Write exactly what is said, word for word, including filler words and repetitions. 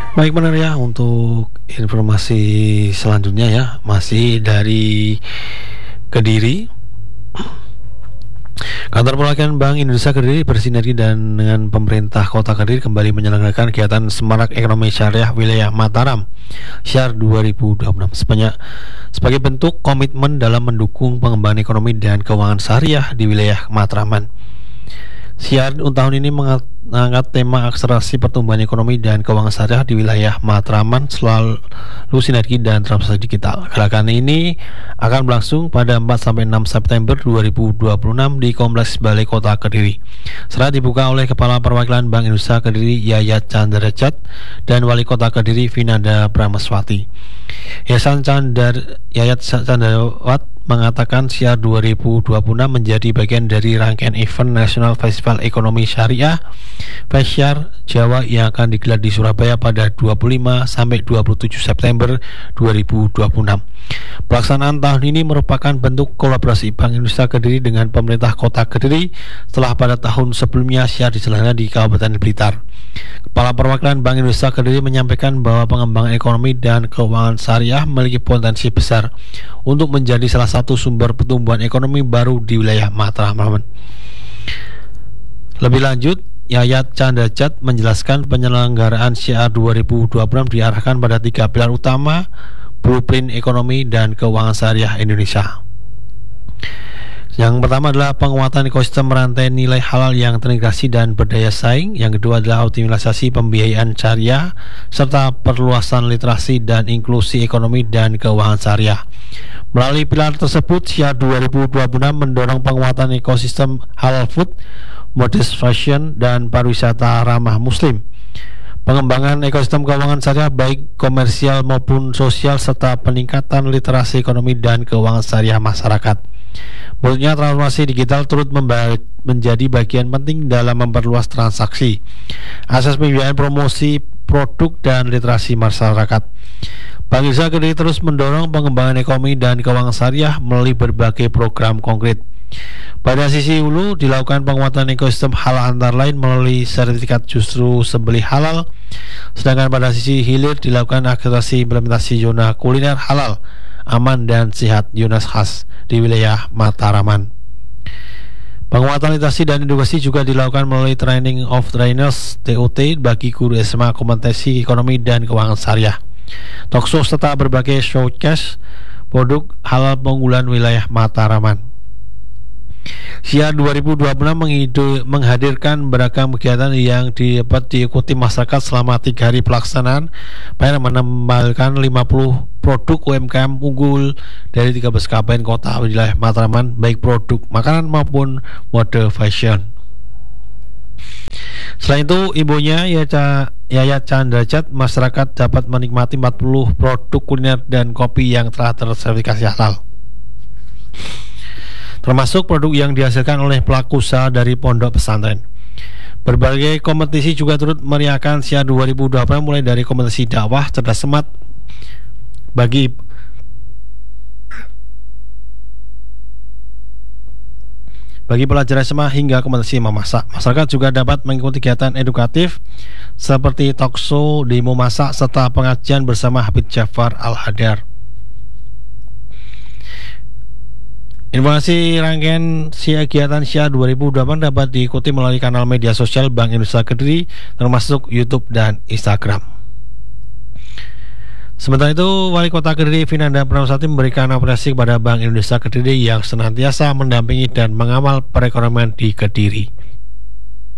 Baik benar ya, untuk informasi selanjutnya ya, masih dari Kediri. Kantor Perwakilan Bank Indonesia Kediri bersinergi dan dengan pemerintah Kota Kediri kembali menyelenggarakan kegiatan Semarak Ekonomi Syariah Wilayah Mataram Syar dua ribu dua puluh enam sebanyak sebagai bentuk komitmen dalam mendukung pengembangan ekonomi dan keuangan syariah di wilayah Mataraman. Siar tahun ini mengangkat tema akselerasi pertumbuhan ekonomi dan keuangan syariah di wilayah Matraman selalu sinergi dan transformasi digital. Gerakan ini akan berlangsung pada empat sampai enam September dua ribu dua puluh enam di Kompleks Balai Kota Kediri. Serta dibuka oleh Kepala Perwakilan Bank Indonesia Kediri Yayat Chandrajat dan Wali Kota Kediri Vinanda Prameswati. Yayasan Chandar Yayat Chandrajat mengatakan Siar dua ribu dua puluh enam menjadi bagian dari rangkaian event National Festival Ekonomi Syariah Fesyar Jawa yang akan digelar di Surabaya pada dua puluh lima sampai dua puluh tujuh September dua ribu dua puluh enam. Pelaksanaan tahun ini merupakan bentuk kolaborasi Bank Indonesia Kediri dengan pemerintah Kota Kediri setelah pada tahun sebelumnya Siar diselenggarakan di Kabupaten Blitar. Kepala Perwakilan Bank Indonesia Kediri menyampaikan bahwa pengembangan ekonomi dan keuangan syariah memiliki potensi besar untuk menjadi salah satu sumber pertumbuhan ekonomi baru di wilayah Mataraman. Lebih lanjut, Yayat Chandrajat menjelaskan penyelenggaraan Syiar dua ribu dua puluh enam diarahkan pada tiga pilar utama: blueprint ekonomi dan keuangan syariah Indonesia. Yang pertama adalah penguatan ekosistem rantai nilai halal yang terintegrasi dan berdaya saing. Yang kedua adalah optimalisasi pembiayaan syariah serta perluasan literasi dan inklusi ekonomi dan keuangan syariah. Melalui pilar tersebut, Syiar dua ribu dua puluh enam mendorong penguatan ekosistem halal food, modest fashion, dan pariwisata ramah muslim. Pengembangan ekosistem keuangan syariah baik komersial maupun sosial serta peningkatan literasi ekonomi dan keuangan syariah masyarakat. Menurutnya, transformasi digital turut menjadi bagian penting dalam memperluas transaksi, akses pembiayaan, promosi produk, dan literasi masyarakat. Bank Indonesia Kediri terus mendorong pengembangan ekonomi dan keuangan syariah melalui berbagai program konkret. Pada sisi hulu dilakukan penguatan ekosistem halal antara lain melalui sertifikat justru sembelih halal, sedangkan pada sisi hilir dilakukan akselerasi implementasi zona kuliner halal, aman dan sehat Yunas khas di wilayah Mataraman. Penguatan literasi dan edukasi juga dilakukan melalui Training of Trainers T O T bagi guru S M A kompetensi ekonomi dan keuangan syariah, talkshow serta berbagai showcase produk halal unggulan wilayah Mataraman. Syiar dua ribu dua puluh enam menghadirkan beragam kegiatan yang dapat diikuti masyarakat selama tiga hari pelaksanaan, yang menampilkan lima puluh produk U M K M unggul dari tiga belas kabupaten kota wilayah Mataraman, baik produk makanan maupun mode fashion. Selain itu, ibunya Yayat Chandrajat, masyarakat dapat menikmati empat puluh produk kuliner dan kopi yang telah tersertifikasi halal, termasuk produk yang dihasilkan oleh pelaku usaha dari pondok pesantren. Berbagai kompetisi juga turut meriahkan Syiar dua ribu dua puluh mulai dari kompetisi dakwah cerdas semat bagi bagi pelajar S M A hingga kompetisi memasak. Masyarakat juga dapat mengikuti kegiatan edukatif seperti talkshow, demo masak, serta pengajian bersama Habib Jafar Al-Hadar. Informasi rangkaian kegiatan Syiar dua ribu dua puluh dapat diikuti melalui kanal media sosial Bank Indonesia Kediri termasuk YouTube dan Instagram. Sementara itu, Wali Kota Kediri Vinanda Prameswati memberikan apresiasi kepada Bank Indonesia Kediri yang senantiasa mendampingi dan mengawal perekonomian di Kediri.